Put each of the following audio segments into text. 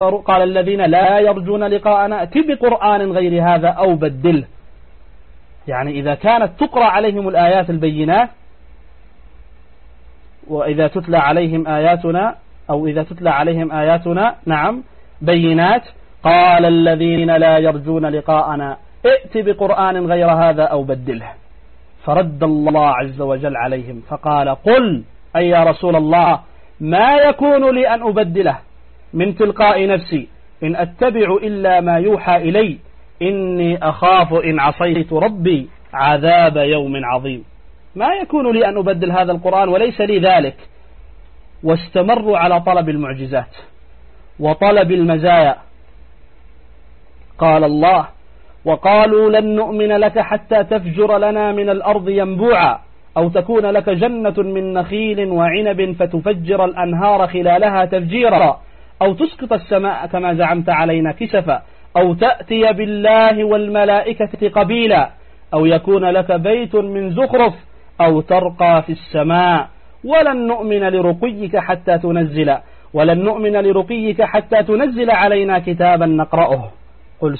قال الذين لا يرجون لقاءنا ائت بقرآن غير هذا أو بدله. يعني إذا كانت تقرأ عليهم الآيات البينات، وإذا تتلى عليهم آياتنا أو إذا تتلى عليهم آياتنا نعم بينات، قال الذين لا يرجون لقاءنا ائت بقرآن غير هذا أو بدله. فرد الله عز وجل عليهم فقال قل أي يا رسول الله ما يكون لي أن أبدله من تلقاء نفسي إن أتبع إلا ما يوحى إلي إني أخاف إن عصيت ربي عذاب يوم عظيم. ما يكون لي أن أبدل هذا القرآن وليس لي ذلك. واستمروا على طلب المعجزات وطلب المزايا. قال الله وقالوا لن نؤمن لك حتى تفجر لنا من الأرض ينبوعا أو تكون لك جنة من نخيل وعنب فتفجر الأنهار خلالها تفجيرا أو تسقط السماء كما زعمت علينا كسفا أو تأتي بالله والملائكة قبيلا أو يكون لك بيت من زخرف أو ترقى في السماء ولن نؤمن لرقيك حتى تنزل علينا كتابا نقرأه قل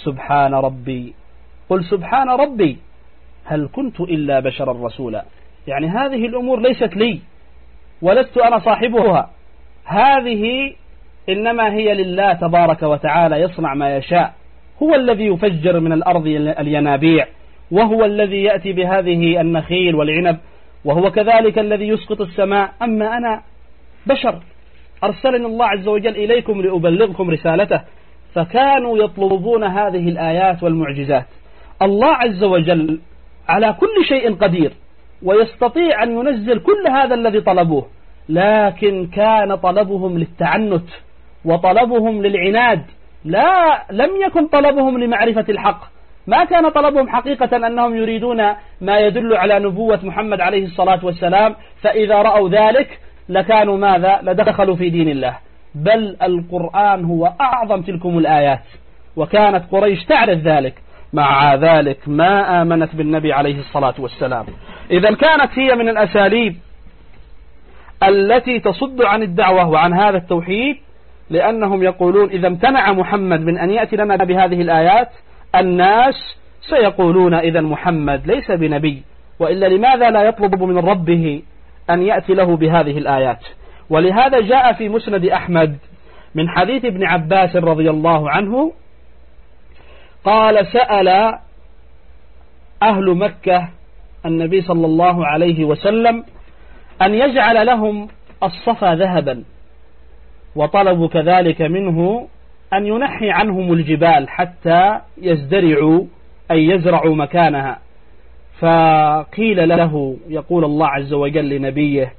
سبحان ربي هل كنت إلا بشرا رسولا. يعني هذه الأمور ليست لي ولست أنا صاحبها، هذه إنما هي لله تبارك وتعالى يصنع ما يشاء. هو الذي يفجر من الأرض الينابيع، وهو الذي يأتي بهذه النخيل والعنب، وهو كذلك الذي يسقط السماء. أما أنا بشر أرسلني الله عز وجل إليكم لأبلغكم رسالته. فكانوا يطلبون هذه الآيات والمعجزات. الله عز وجل على كل شيء قدير ويستطيع أن ينزل كل هذا الذي طلبوه، لكن كان طلبهم للتعنت وطلبهم للعناد، لم يكن طلبهم لمعرفة الحق. ما كان طلبهم حقيقة أنهم يريدون ما يدل على نبوة محمد عليه الصلاة والسلام، فإذا رأوا ذلك لكانوا ماذا؟ لدخلوا في دين الله. بل القرآن هو أعظم تلكم الآيات، وكانت قريش تعرف ذلك، مع ذلك ما آمنت بالنبي عليه الصلاة والسلام. إذا كانت هي من الأساليب التي تصد عن الدعوة وعن هذا التوحيد، لأنهم يقولون إذا امتنع محمد من أن يأتي لنا بهذه الآيات الناس سيقولون إذا محمد ليس بنبي، وإلا لماذا لا يطلب من ربه أن يأتي له بهذه الآيات؟ ولهذا جاء في مسند أحمد من حديث ابن عباس رضي الله عنه قال سأل أهل مكة النبي صلى الله عليه وسلم أن يجعل لهم الصفا ذهبا، وطلبوا كذلك منه أن ينحي عنهم الجبال حتى يزدرعوا أي يزرعوا مكانها. فقيل له يقول الله عز وجل لنبيه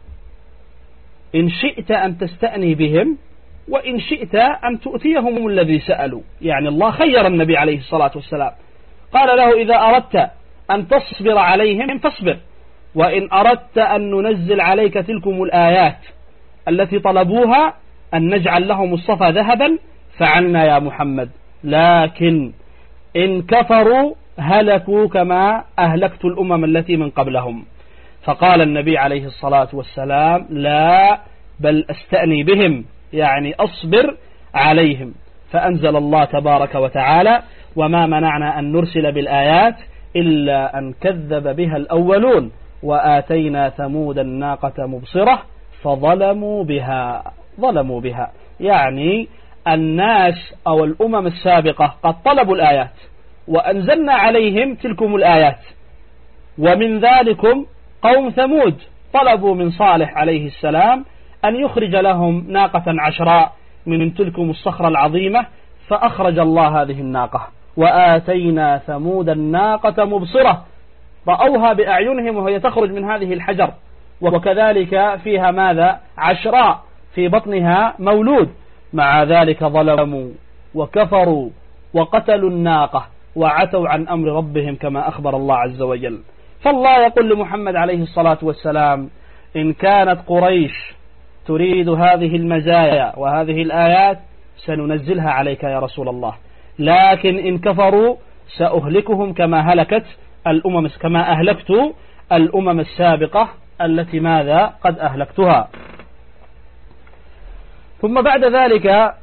إن شئت أن تستأني بهم وإن شئت أن تؤتيهم الذي سألوا. يعني الله خير النبي عليه الصلاة والسلام، قال له إذا أردت أن تصبر عليهم فاصبر، وإن أردت أن ننزل عليك تلكم الآيات التي طلبوها أن نجعل لهم الصفا ذهبا فعلنا يا محمد، لكن إن كفروا هلكوا كما أهلكت الأمم التي من قبلهم. فقال النبي عليه الصلاة والسلام لا بل أستأني بهم، يعني أصبر عليهم. فأنزل الله تبارك وتعالى وما منعنا أن نرسل بالآيات إلا أن كذب بها الأولون وآتينا ثمود الناقة مبصرة فظلموا بها. يعني الناس أو الأمم السابقة قد طلبوا الآيات وأنزلنا عليهم تلكم الآيات، ومن ذلكم قوم ثمود طلبوا من صالح عليه السلام أن يخرج لهم ناقة عشراء من تلكم الصخرة العظيمة، فأخرج الله هذه الناقة وآتينا ثمود الناقة مبصرة، رأوها بأعينهم وهي تخرج من هذه الحجر، وكذلك فيها ماذا؟ عشراء في بطنها مولود. مع ذلك ظلموا وكفروا وقتلوا الناقة وعتوا عن أمر ربهم كما أخبر الله عز وجل. فالله يقول لمحمد عليه الصلاة والسلام إن كانت قريش تريد هذه المزايا وهذه الآيات سننزلها عليك يا رسول الله، لكن إن كفروا سأهلكهم كما أهلكت الأمم السابقة التي ماذا؟ قد أهلكتها. ثم بعد ذلك